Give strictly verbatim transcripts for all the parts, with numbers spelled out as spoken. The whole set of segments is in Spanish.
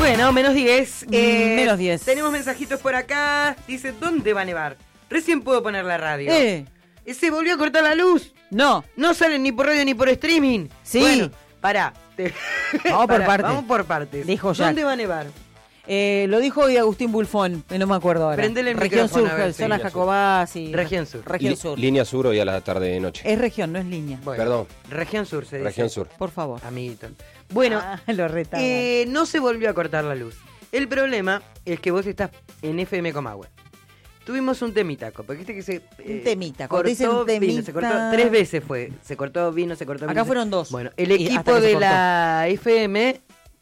Bueno, menos diez. Eh, menos diez. Tenemos mensajitos por acá. Dice, ¿dónde va a nevar? Recién puedo poner la radio. Eh. ¿Se volvió a cortar la luz? No. No salen ni por radio ni por streaming. Sí. Bueno, pará. Te... Vamos pará, por partes. Vamos por partes. Dijo Jack. ¿Dónde va a nevar? Eh, lo dijo hoy Agustín Bulfón, no me acuerdo ahora. Prendele el región micrófono, sur, a ver, zona sí, Jacobás y... Región sur. Región Li- sur. Línea sur hoy a la tarde de noche. Es región, no es línea. Bueno, Perdón. Región sur se dice. Región sur. Por favor. Amiguito. Bueno, Ah, lo retaban. eh, no se volvió a cortar la luz. El problema es que vos estás en F M Comahue. Tuvimos un temitaco, porque viste que se... Un temita, cuando dicen cortó temita. vino, se cortó, tres veces fue. Se cortó vino, se cortó vino. Acá se- fueron dos. Bueno, el Y hasta equipo que se de cortó. la F M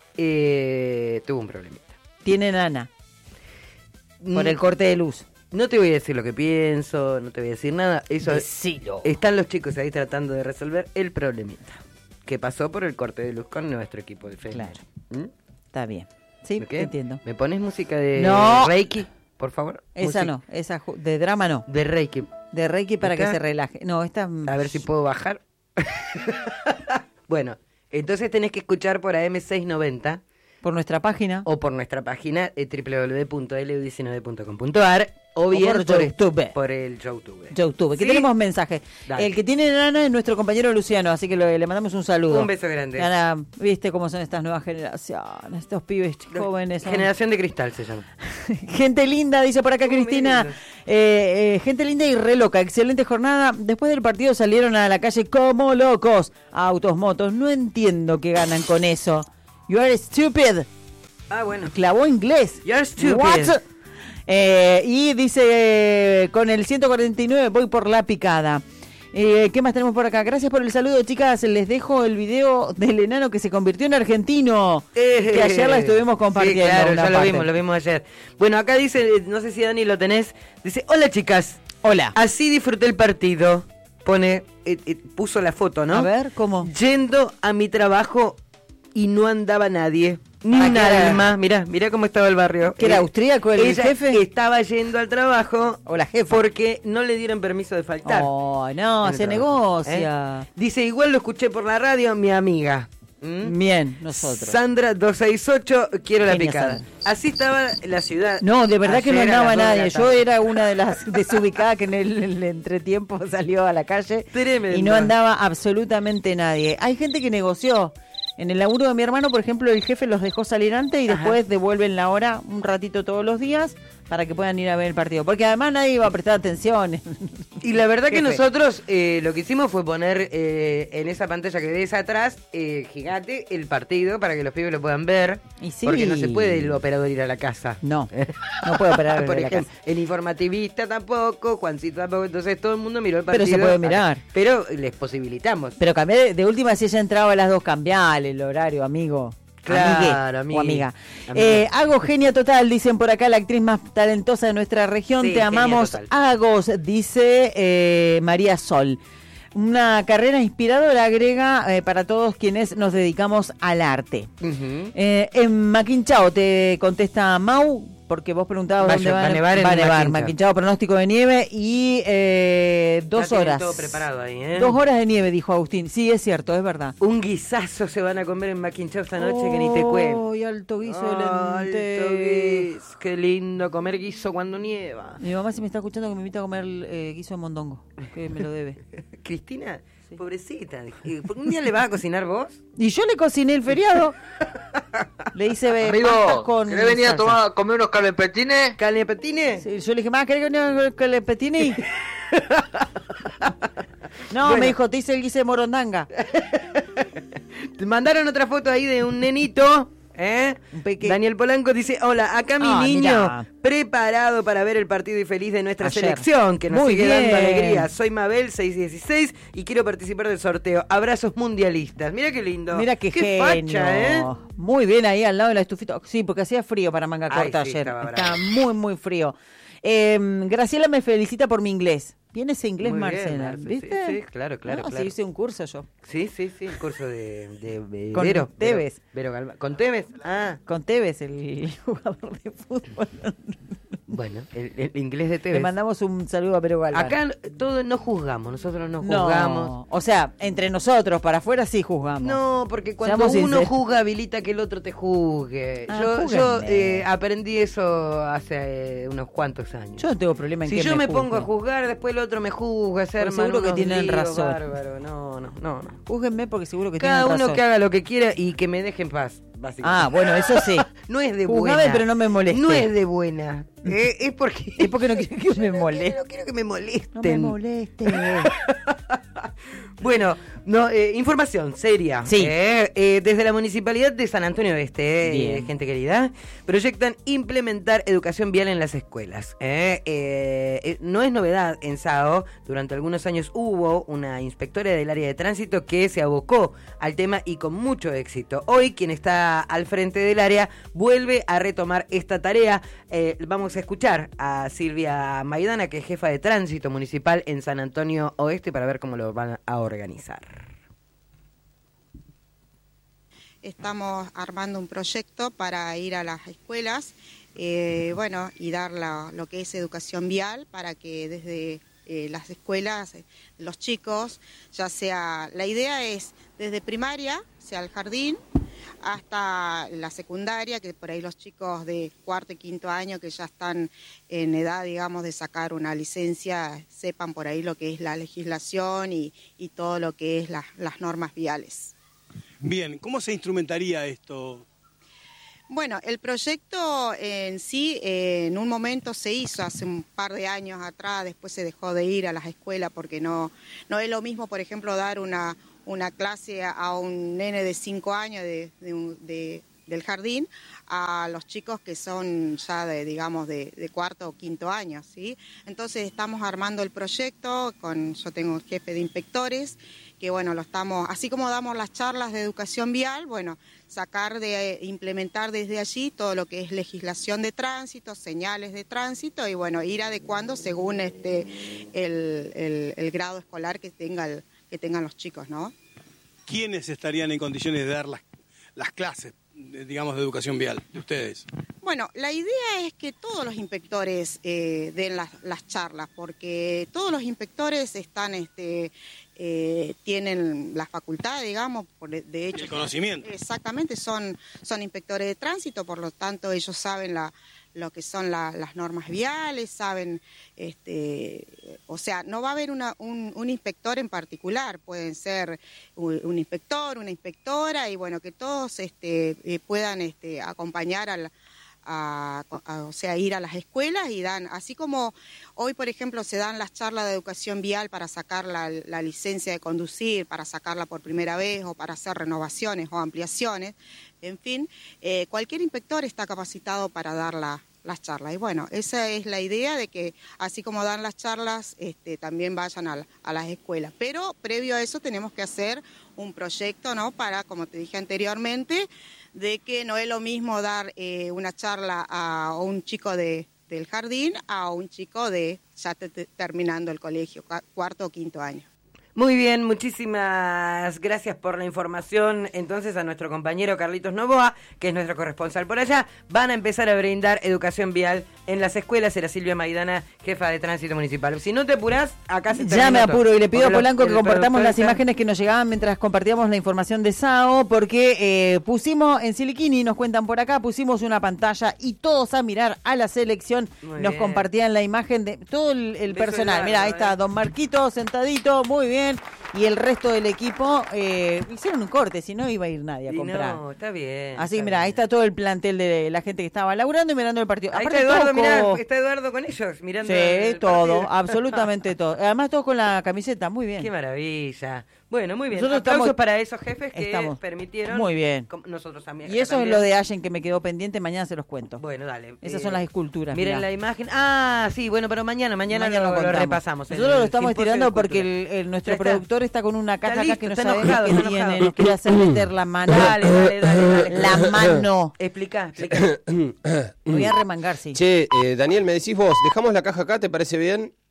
eh, tuvo un problemita. Tienen Ana, por Mm, el corte de luz. No te voy a decir lo que pienso, no te voy a decir nada. Eso Decilo. están los chicos ahí tratando de resolver el problemita que pasó por el corte de luz con nuestro equipo de F M. Claro. ¿Mm? Está bien. Sí, ¿Qué? entiendo. ¿Me pones música de No. Reiki, por favor? Esa Música no, esa ju- de drama no. De Reiki. De Reiki para ¿Esta? que se relaje. No, esta... A ver si puedo bajar. Bueno, entonces tenés que escuchar por A M seiscientos noventa Por nuestra página. o por nuestra página eh, doble u doble u doble u punto l u diecinueve punto com punto a r o bien por por, YouTube. por el YouTube. YouTube, que ¿Sí? tenemos mensajes. Dale. El que tiene Ana es nuestro compañero Luciano, así que lo- le mandamos un saludo. Un beso grande. Ana, viste cómo son estas nuevas generaciones, estos pibes jóvenes. son- Generación de cristal se llama. Gente linda, dice por acá Uh, Cristina. mira. Eh, eh, gente linda y re loca. Excelente jornada. Después del partido salieron a la calle como locos. Autos, motos. No entiendo qué ganan con eso. You are stupid. Ah, bueno. Clavó inglés. You're stupid. What? Eh, y dice, eh, con el ciento cuarenta y nueve voy por la picada. Eh, ¿Qué más tenemos por acá? Gracias por el saludo, chicas. Les dejo el video del enano que se convirtió en argentino. Eh, que ayer la estuvimos compartiendo. Sí, claro, una ya lo parte. vimos, lo vimos ayer. Bueno, acá dice, no sé si Dani lo tenés, dice, hola chicas, Hola. así disfruté el partido. Pone, eh, eh, puso la foto, ¿no? A ver, ¿cómo? Yendo a mi trabajo y no andaba nadie. Ni Ah, un que era- alma. Mirá, mirá cómo estaba el barrio. ¿Que era Eh, austríaco el ella jefe? estaba yendo al trabajo. O la jefa. Porque no le dieron permiso de faltar. Oh, no, en el se trabajo, negocia. ¿eh? Dice, igual lo escuché por la radio, mi amiga. ¿Mm? Bien, nosotros. Sandra doscientos sesenta y ocho, quiero la Genia, picada. Sandra. Así estaba la ciudad. No, de verdad que no ayer a andaba las dos de la nadie. Yo tarde. era una de las desubicadas que en el, el entretiempo salió a la calle. Tremendo. Y no andaba absolutamente nadie. Hay gente que negoció. En el laburo de mi hermano, por ejemplo, el jefe los dejó salir antes y Ajá. después devuelven la hora un ratito todos los días para que puedan ir a ver el partido. Porque además nadie iba a prestar atención. Y la verdad que Jefe. nosotros eh, lo que hicimos fue poner eh, en esa pantalla que ves atrás, eh, gigante, el partido para que los pibes lo puedan ver. Y sí. Porque no se puede el operador ir a la casa. No, no puedo operar Por en la ejemplo, casa. el informativista tampoco, Juancito tampoco, entonces todo el mundo miró el partido. Pero se puede mirar. Pero les posibilitamos. Pero cambié de, de última, si ella entraba a las dos, cambiale el horario, amigo. Claro, Amigue, amigue. o amiga. Amiga. Eh, Hago genia total, dicen por acá, la actriz más talentosa de nuestra región. Sí, Te genia amamos, total. Agos, dice eh, María Sol. Una carrera inspiradora, agrega, eh, para todos quienes nos dedicamos al arte. Ujú. Eh, en Maquinchao te contesta Mau, porque vos preguntabas Va a dónde lle- va, va a nevar en va a nevar. Maquinchao. Maquinchao, pronóstico de nieve y eh, dos Ya tienen horas. todo preparado ahí, ¿eh? Dos horas de nieve, dijo Agustín. Sí, es cierto, es verdad. Un guisazo se van a comer en Maquinchao esta noche que ni te cuento. ¡Ay, alto guiso Alto de lentejas! guiso. Qué lindo comer guiso cuando nieva. Mi mamá, si me está escuchando, que me invita a comer eh, guiso de mondongo, que me lo debe. Cristina, pobrecita, eh, ¿un día le vas a cocinar vos? Y yo le cociné el feriado. Le hice eh, pastas Amigo, con ¿querés venir a salsa. tomar, a comer unos calempetines? ¿Carne patine? Sí, yo le dije, más, ¿querés que venga con el petini? No, Bueno. me dijo, te hice el guiso de morondanga. Te mandaron otra foto ahí de un nenito, ¿eh? Un peque- Daniel Polanco dice, hola, acá mi Ah, niño, mirá. preparado para ver el partido y feliz de nuestra Ayer. selección, que nos Muy sigue bien. dando alegría. Soy Mabel seiscientos dieciséis y quiero participar del sorteo. Abrazos mundialistas. Mira qué lindo. Mira qué, genio. facha, ¿eh? Muy bien ahí al lado de la estufita. Sí, porque hacía frío para manga Ay, corta sí, ayer. estaba Estaba bravo. muy, muy frío. Eh, Graciela me felicita por mi inglés. Bien ese inglés, Muy bien, Marcela. Marce, ¿Viste? sí, sí, claro, claro, No, claro. sí, hice un curso yo. Sí, sí, sí, el curso de, de, de Con Vero. Tevez. Vero, Vero Galván. ¿Con Tevez? Ah. Con Tevez, el jugador de fútbol. Bueno, el, el inglés de Tevez. Le mandamos un saludo a Pero Galván. Acá todos no juzgamos, nosotros no juzgamos. No, o sea, entre nosotros, para afuera sí juzgamos. No, porque cuando Seamos uno sinceros. juzga habilita que el otro te juzgue. Ah, yo yo júguenme. eh, aprendí eso hace eh, unos cuantos años. Yo no tengo problema en si que yo me, juzguen. pongo a juzgar, después el otro me juzga, se Pues arman seguro que unos tienen líos razón. bárbaros. No, no, no, no. Júzguenme porque seguro que Cada tienen uno razón. que haga lo que quiera y que me deje en paz, básicamente. Ah, bueno, eso sí. No es de Juzgame, buena. pero no me moleste. No es de buena. Eh, es porque... Es porque no quiero que me moleste. No quiero que me molesten. No me moleste. Bueno, no, eh, información seria. Sí. Eh, eh, desde la Municipalidad de San Antonio Oeste, eh, Bien. gente querida, proyectan implementar educación vial en las escuelas. Eh, eh, eh, no es novedad en S A O, durante algunos años hubo una inspectora del área de tránsito que se abocó al tema y con mucho éxito. Hoy quien está al frente del área vuelve a retomar esta tarea. Eh, vamos a escuchar a Silvia Maidana, que es jefa de tránsito municipal en San Antonio Oeste, para ver cómo lo van a organizar. Estamos armando un proyecto para ir a las escuelas, eh, bueno, y dar la, lo que es educación vial para que desde eh, las escuelas, eh, los chicos, ya sea, la idea es desde primaria, sea el jardín, hasta la secundaria, que por ahí los chicos de cuarto y quinto año que ya están en edad, digamos, de sacar una licencia, sepan por ahí lo que es la legislación y, y todo lo que es la, las normas viales. Bien, ¿cómo se instrumentaría esto? Bueno, el proyecto en sí eh, en un momento se hizo hace un par de años atrás, después se dejó de ir a las escuelas porque no, no es lo mismo, por ejemplo, dar una, una clase a un nene de cinco años de, de, un- de- del jardín a los chicos que son ya de, digamos, de, de cuarto o quinto año, ¿sí? Entonces estamos armando el proyecto, con yo tengo un jefe de inspectores, que bueno, lo estamos, así como damos las charlas de educación vial, bueno, sacar de, implementar desde allí todo lo que es legislación de tránsito, señales de tránsito y bueno, ir adecuando según este el, el- el grado escolar que tenga el- que tengan los chicos, ¿no? ¿Quiénes estarían en condiciones de dar las, las clases, de- digamos, de educación vial de ustedes? Bueno, la idea es que todos los inspectores eh, den las, las charlas, porque todos los inspectores están, este, eh, tienen la facultad, digamos, por, de hecho. El conocimiento. Exactamente, son, son inspectores de tránsito, por lo tanto ellos saben la, lo que son la- las normas viales, saben, este, o sea, no va a haber una, un, un inspector en particular, pueden ser un, un inspector, una inspectora, y bueno, que todos este, eh, puedan este, acompañar al A, a- o sea, ir a las escuelas y dan, así como hoy, por ejemplo, se dan las charlas de educación vial para sacar la, la licencia de conducir, para sacarla por primera vez o para hacer renovaciones o ampliaciones, en fin, eh, cualquier inspector está capacitado para dar la- las charlas. Y bueno, esa es la idea de que así como dan las charlas, este, también vayan a, la- a las escuelas. Pero previo a eso tenemos que hacer un proyecto, ¿no? Para, como te dije anteriormente, de que no es lo mismo dar eh, una charla a un chico de, del jardín a un chico de ya te- te- terminando el colegio, cua- cuarto o quinto año. Muy bien, muchísimas gracias por la información. Entonces a nuestro compañero Carlitos Novoa, que es nuestro corresponsal por allá, van a empezar a brindar educación vial en las escuelas. Era Silvia Maidana, jefa de tránsito municipal. Si no te apurás, acá se Ya termina me todo. apuro y le pido a Porque Polanco los- que el compartamos productor las está- imágenes que nos llegaban mientras compartíamos la información de S A O, porque eh, pusimos en Siliquini, nos cuentan por acá, pusimos una pantalla y todos a mirar a la selección. Muy Nos bien. compartían la imagen de todo el, el Beso personal. Eduardo, Mira, ahí está eh. Don Marquito sentadito, muy bien. Y el resto del equipo eh, hicieron un corte, si no iba a ir nadie a Y comprar. no, está bien. Así que está mira, ahí bien. está todo el plantel de la gente que estaba laburando y mirando el partido. Ahí Aparte, está Eduardo, todos mirá, con- está Eduardo con ellos, mirando Sí, el todo, partido. absolutamente todo. Además, todos con la camiseta, muy bien. Qué maravilla. Bueno, muy bien. Nosotros Aplausos estamos- para esos jefes que estamos permitieron. muy bien. com- Nosotros también. Y eso también. es lo de Allen que me quedó pendiente, mañana se los cuento. Bueno, dale. Esas eh, son las esculturas. Miren mirá. la imagen. Ah, sí, bueno, pero mañana, mañana, Mañana lo, lo lo contamos. repasamos. en Nosotros lo el estamos simposio estirando de porque cultura. el, el- nuestro Ya está. productor está con una caja acá listo, que no está sabemos enojado, qué está tiene. enojado. Nos quiere hacer meter la mano. Dale, dale, dale, dale. La mano. Explica, explica. Voy a remangar, sí. Che, eh, Daniel, me decís vos, ¿dejamos la caja acá? ¿Te parece bien?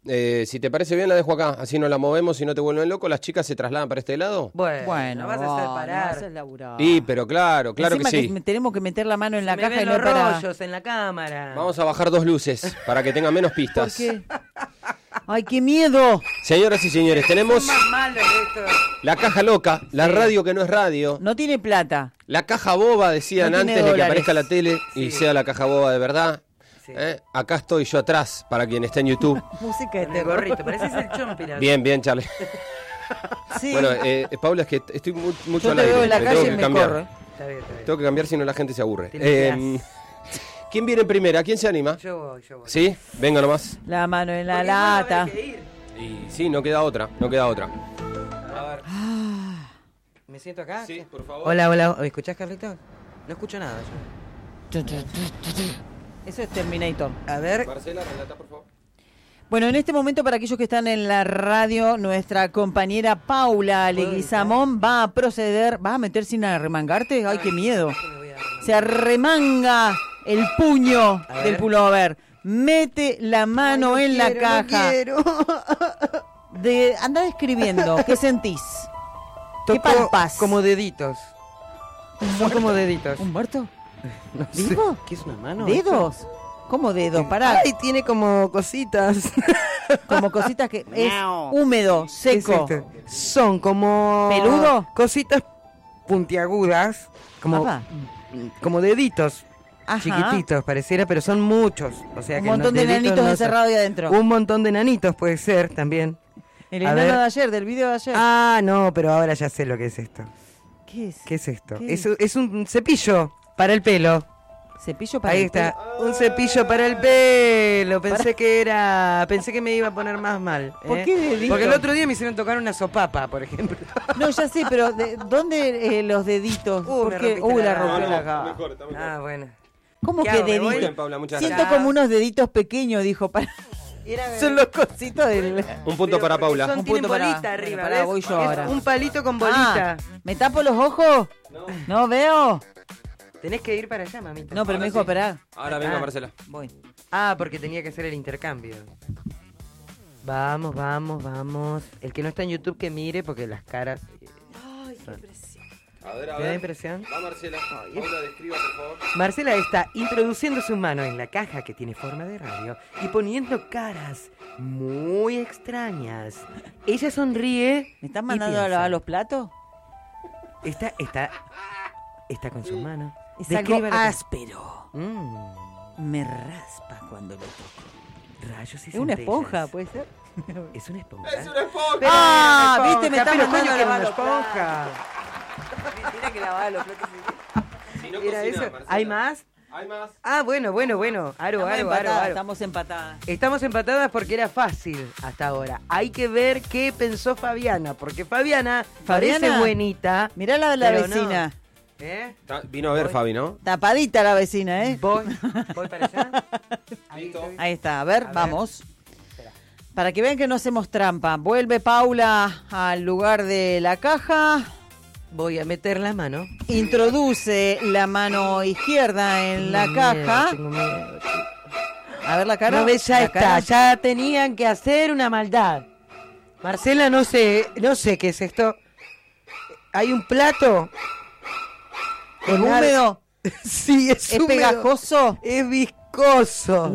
Eh, si te parece bien, la dejo acá. Así no la movemos y no te vuelven loco. Las chicas se trasladan para este lado. Bueno, Bueno, no vas a hacer no, parar. no haces laburar. Sí, pero claro, claro Encima que sí. me- tenemos que meter la mano en la Me caja ven y no los para... rollos en la cámara. Vamos a bajar dos luces para que tenga menos pistas. ¿Por qué? ¡Ay, qué miedo! Señoras y señores, tenemos Son más malos estos. la caja loca, la radio que no es radio, No tiene plata. la caja boba, decían No tiene antes de que dólares. aparezca la tele y Sí. sea la caja boba de verdad. Sí. ¿Eh? Acá estoy yo atrás, para quien está en YouTube. Música de Con el terror. gorrito, pareces el Chompiras. Bien, bien, Charlie. Sí. Bueno, eh, Paula, es que estoy mu- mucho Yo al te aire. veo en la me calle tengo y que me cambiar. corro. Está bien, está bien. Tengo que cambiar si no la gente se aburre. Te Eh, limpias. ¿Quién viene en primera? ¿Quién se anima? Yo voy, yo voy. ¿Sí? Venga nomás. La mano en la Porque igual va a haber lata. que ir. Y sí, no queda otra, no queda otra. ¿Me siento acá? Sí, por favor. Hola, hola. ¿Me escuchás, Carlito? No escucho nada yo. Eso es Terminator. A ver. Marcela, relata, por favor. Bueno, en este momento, para aquellos que están en la radio, nuestra compañera Paula Leguizamón va a proceder. ¿Vas a meter sin arremangarte? ¡Ay, qué miedo! Me voy a armar. Se arremanga el puño A ver. del pullover. Mete la mano Ay, en no la quiero, no caja. quiero. De, anda describiendo. ¿Qué sentís? ¿Qué Toco palpás? como deditos. Son como deditos. ¿Un muerto? No sé. ¿Vivo? ¿Qué es una mano? ¿Dedos? ¿Cómo dedos? Pará. Ay, tiene como cositas. Como cositas que es húmedo, ¿Qué es seco. esto? Son como... ¿Peludo? Cositas puntiagudas. Como, Apa. como deditos. Ajá. Chiquititos, pareciera, pero son muchos. O sea Un que montón los de deditos nanitos no son- encerrados ahí adentro. Un montón de nanitos puede ser también. El A enano ver. de ayer, del video de ayer. Ah, no, pero ahora ya sé lo que es esto. ¿Qué es? ¿Qué es esto? ¿Qué Es, es un cepillo para el pelo. ¿Cepillo para Ahí el está, pelo? un cepillo para el pelo. Pensé que era, pensé que me iba a poner más mal. ¿Por ¿eh? qué dedito? Porque el otro día me hicieron tocar una sopapa, por ejemplo. No, ya sé, pero ¿de ¿dónde eh, los deditos? Uh, me Porque, rompiste uy, la la rompió mano. la está caja. mejor, está mejor. Ah, bueno. ¿Cómo ¿Qué que hago, me voy? deditos? Bien, Paula, muchas Siento gracias. como unos deditos pequeños, dijo. Para... Son los cositos del... Un punto para Paula. Son, Un tienen punto para- bolita bueno, arriba, pará, ¿ves? voy yo Es ahora. un palito con bolita. Ah, ¿me tapo los ojos? No. No veo. Tenés que ir para allá, mamita. No, pero me dijo esperar. Ahora venga, Ah. Marcela. Voy. Ah, porque tenía que hacer el intercambio. Vamos, vamos, vamos. El que no está en YouTube que mire porque las caras... eh, Ay, qué presión. A ver, a ¿Te da impresión? Va Marcela. Paula, describa, por favor. Marcela está introduciendo su mano en la caja que tiene forma de radio y poniendo caras muy extrañas. Ella sonríe. ¿Me estás y mandando a piensa. lavar los platos? Está, está, está con su mano. Es algo Describa lo que- áspero. Mm, Me raspa cuando lo toco. rayos y Es una centellas. esponja, ¿puede ser? Es una esponja. ¡Es una esponja! Pero Ah, es una viste, me está pero mandando coño a que era lavar una los platos. esponja. Mentira que lavar los platos. Si no Era cocina, eso. Marcela. ¿Hay más? Hay más. Ah, bueno, bueno, bueno. Aro, Estamos aro, aro, empatadas, aro. estamos empatadas. Estamos empatadas porque era fácil hasta ahora. Hay que ver qué pensó Fabiana, porque Fabiana, parece Fabiana, buenita. Mirá la de la pero no. vecina. ¿Eh? Está- Vino a ver, Voy. Fabi, ¿no? Tapadita la vecina, ¿eh? Voy, voy para allá. Ahí Listo. estoy. Ahí está, a ver, A ver. vamos. Para que vean que no hacemos trampa. Vuelve Paula al lugar de la caja. Voy a meter la mano. Introduce la mano izquierda en la Tengo miedo, caja. tengo miedo. A ver la cara. No ves, ya La está, cara. ya tenían que hacer una maldad. Marcela, no sé, no sé qué es esto. Hay un plato. ¿Es con al- húmedo? Sí, es ¿Es húmedo. pegajoso? Es viscoso.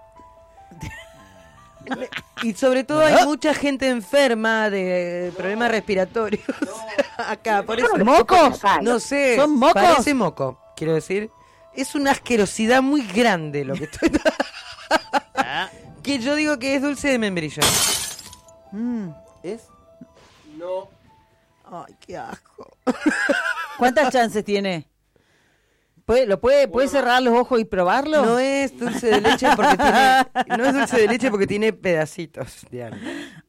Y sobre todo hay mucha gente enferma de problemas respiratorios acá, por eso. ¿Son mocos? No sé. ¿Son mocos? Parece moco, quiero decir. Es una asquerosidad muy grande lo que estoy. Que yo digo que es dulce de membrillo. Mm. ¿Es? No. Ay, qué asco. ¿Cuántas chances tiene? ¿Puede, ¿Lo puede, puede cerrar los ojos y probarlo? No es dulce de leche porque tiene. No es dulce de leche porque tiene pedacitos de algo.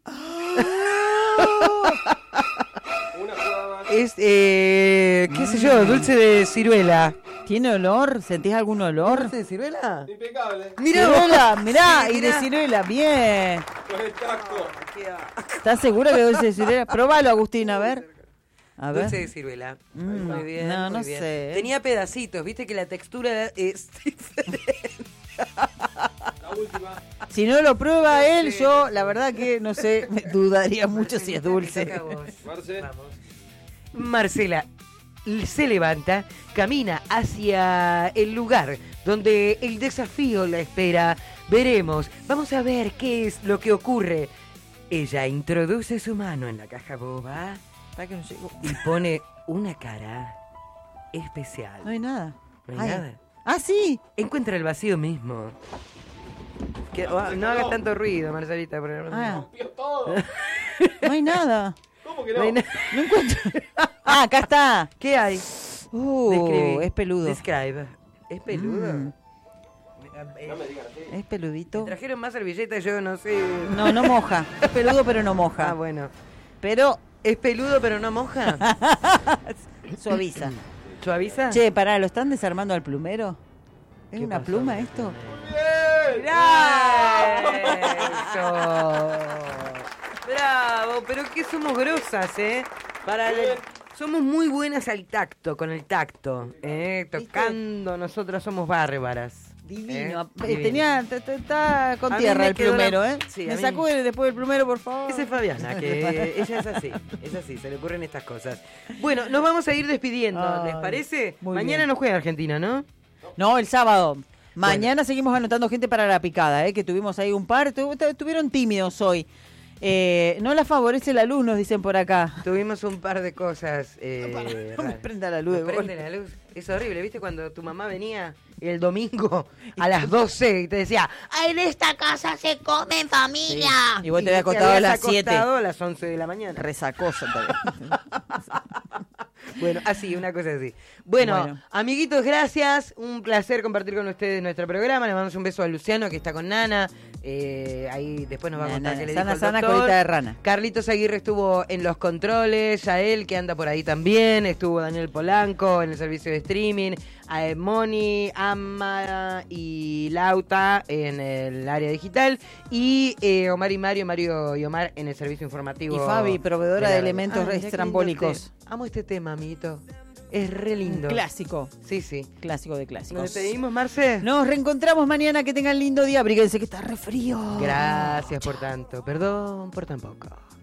Una jugada más. Es, eh, qué sé yo, dulce de ciruela. ¿Tiene olor? ¿Sentís algún olor? ¿Dulce de ciruela? Impecable. Mirá Ciruela, vos. mirá, Sí, y de mirá. ciruela, bien. Con el tacto. ¿Estás segura que es dulce de ciruela? Probalo, Agustín, a ver. A ver. Dulce de ciruela. Mm, muy bien. no, muy no bien. sé. Tenía pedacitos, viste que la textura es diferente. La Si no lo prueba él, yo la verdad que no sé, me dudaría mucho si es dulce. Toca a vos. Marce. Vamos. Marcela se levanta, camina hacia el lugar donde el desafío la espera. Veremos, vamos a ver qué es lo que ocurre. Ella introduce su mano en la caja boba Para que no llego. y pone una cara especial. No hay nada. No hay Ay. nada. Ah, sí. Encuentra el vacío mismo. Que- oh, no hagas tanto ruido, Marcelita. porque no- Ah. No hay nada. ¿Cómo que no hay na- No encuentro. Ah, acá está. ¿Qué hay? Uh, Describí. es peludo. Describe. ¿Es peludo? Mm. Eh, Es peludito. Me trajeron más servilletas, yo no sé. No, no moja. Es peludo, pero no moja. Ah, bueno. Pero ¿Es peludo pero no moja? suaviza. ¿Suaviza? Che, pará, ¿lo están desarmando al plumero? ¿Es ¿Qué una pasó? pluma esto? ¡Eso! ¡Bravo! Pero que somos grosas, ¿eh? Para el- Somos muy buenas al tacto, con el tacto. ¿eh? Tocando, nosotras somos bárbaras. Divino. ¿eh? Eh, Divino. Tenía, t- t- está con A mí tierra me el quedó la- plumero, ¿eh? Sí, a Me mí- sacó el- después el plumero, por favor. Esa es Fabiana, que ella es así, es así, se le ocurren estas cosas. Bueno, nos vamos a ir despidiendo, ¿les Ay, parece? muy Mañana bien. no juega Argentina, ¿no? No, el sábado. Mañana seguimos anotando gente para la picada, ¿eh? Que tuvimos ahí un par. Tu- tu- Estuvieron tímidos hoy. Eh, no la favorece la luz, nos dicen por acá. Tuvimos un par de cosas. Eh, No me raras. prenda la luz. Me de prende golpe. la luz. Es horrible, ¿viste? Cuando tu mamá venía el domingo a las doce y te decía, En esta casa se come en familia. Y vos te habías y acostado a habías las siete. acostado a las once de la mañana. Resacosa también. Bueno, así, una cosa así. Bueno, Bueno. amiguitos, gracias. Un placer compartir con ustedes nuestro programa. Le mandamos un beso a Luciano, que está con Nana. Eh, ahí después nos va a Nana, contar qué le sana, dijo el sana, doctor. colita de rana. Carlitos Aguirre estuvo en los controles, Yael, que anda por ahí también. Estuvo Daniel Polanco en el servicio de streaming. A Moni, Ama y Lauta en el área digital. Y eh, Omar y Mario, Mario y Omar en el servicio informativo. Y Fabi, proveedora la de radio. elementos Ah, mirá qué estrambólicos. lindo te- Amo este tema, amiguito. Es re lindo. Clásico. Sí, sí. Clásico de ¿Nos clásicos. despedimos, Marce? Nos reencontramos mañana. Que tengan lindo día. Abríguense que está re frío. Gracias por tanto. Perdón por tan poco.